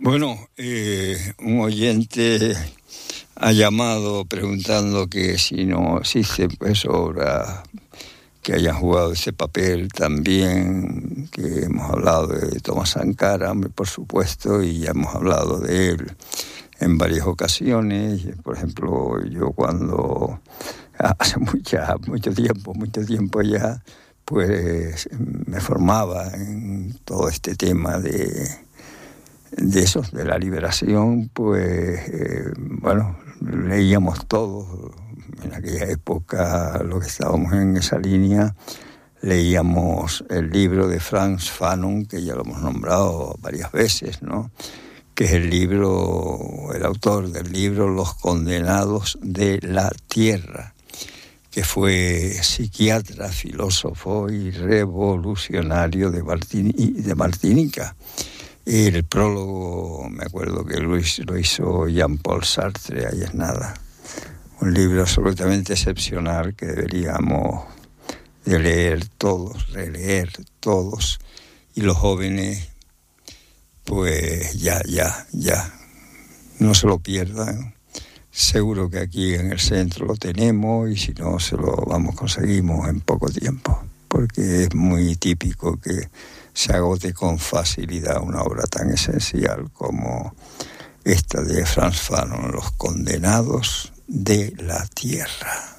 Bueno, un oyente ha llamado preguntando que si no existe pues obra que hayan jugado ese papel también, que hemos hablado de Tomás Sankara, por supuesto, y ya hemos hablado de él en varias ocasiones. Por ejemplo, yo cuando hace mucho tiempo ya, pues me formaba en todo este tema de la liberación, pues bueno, leíamos todos en aquella época, lo que estábamos en esa línea, leíamos el libro de Frantz Fanon, que ya lo hemos nombrado varias veces, ¿no? Que es el autor del libro Los condenados de la tierra, que fue psiquiatra, filósofo y revolucionario de Martinica. El prólogo, me acuerdo que lo hizo Jean-Paul Sartre, ahí es nada. Un libro absolutamente excepcional que deberíamos de leer todos, releer todos. Y los jóvenes, pues ya, no se lo pierdan. Seguro que aquí en el centro lo tenemos y si no, conseguimos en poco tiempo. Porque es muy típico que se agote con facilidad una obra tan esencial como esta de Frantz Fanon, Los condenados de la tierra.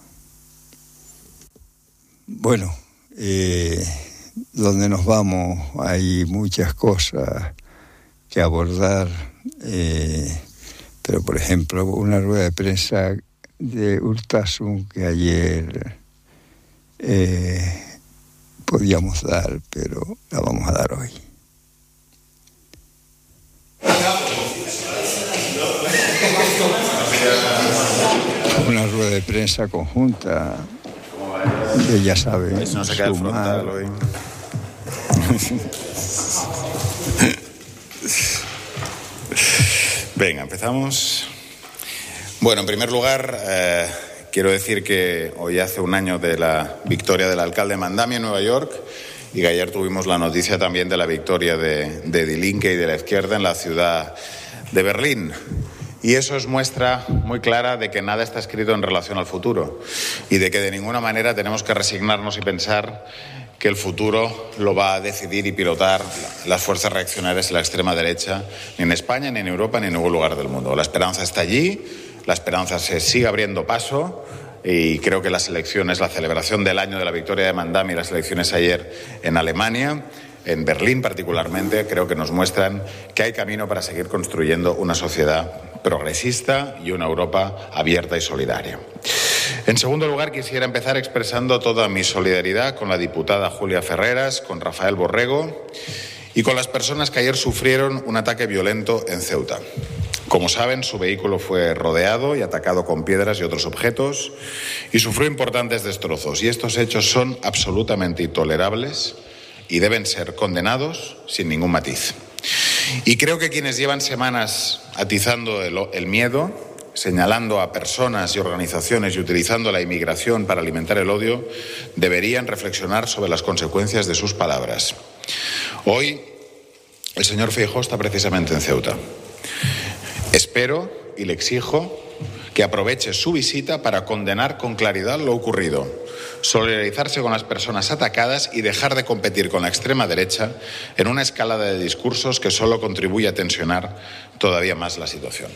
Bueno, donde nos vamos hay muchas cosas que abordar, pero por ejemplo una rueda de prensa de Urtasun que ayer podíamos dar, pero la vamos a dar hoy. Una rueda de prensa conjunta, que ya saben, eso no se queda frontal hoy. Venga, empezamos. Bueno, en primer lugar, quiero decir que hoy hace un año de la victoria del alcalde Mandami en Nueva York y que ayer tuvimos la noticia también de la victoria de Die Linke y de la izquierda en la ciudad de Berlín. Y eso es muestra muy clara de que nada está escrito en relación al futuro y de que de ninguna manera tenemos que resignarnos y pensar que el futuro lo va a decidir y pilotar las fuerzas reaccionarias de la extrema derecha, ni en España, ni en Europa, ni en ningún lugar del mundo. La esperanza está allí, la esperanza se sigue abriendo paso y creo que las elecciones, la celebración del año de la victoria de Mandami y las elecciones ayer en Alemania, en Berlín particularmente, creo que nos muestran que hay camino para seguir construyendo una sociedad progresista y una Europa abierta y solidaria. En segundo lugar, quisiera empezar expresando toda mi solidaridad con la diputada Julia Ferreras, con Rafael Borrego y con las personas que ayer sufrieron un ataque violento en Ceuta. Como saben, su vehículo fue rodeado y atacado con piedras y otros objetos y sufrió importantes destrozos. Y estos hechos son absolutamente intolerables y deben ser condenados sin ningún matiz. Y creo que quienes llevan semanas atizando el miedo, señalando a personas y organizaciones y utilizando la inmigración para alimentar el odio, deberían reflexionar sobre las consecuencias de sus palabras. Hoy, el señor Feijóo está precisamente en Ceuta. Espero y le exijo que aproveche su visita para condenar con claridad lo ocurrido, solidarizarse con las personas atacadas y dejar de competir con la extrema derecha en una escalada de discursos que solo contribuye a tensionar todavía más la situación.